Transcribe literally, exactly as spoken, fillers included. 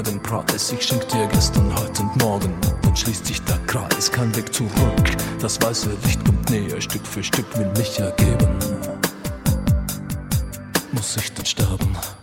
Wenn Preis, ich schenk dir gestern, heute und morgen, dann schließt sich der Kreis, kein Weg zurück. Das weiße Licht kommt näher, Stück für Stück will mich ergeben. Muss ich denn sterben?